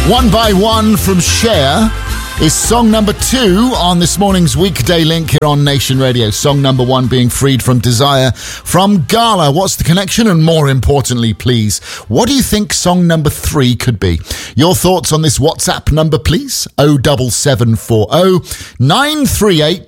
One by One from Cher is song number 2 on this morning's weekday link here on Nation Radio. Song number 1 being Freed from Desire from Gala. What's the connection? And more importantly, please, what do you think song number 3 could be? Your thoughts on this WhatsApp number, please. 07740 938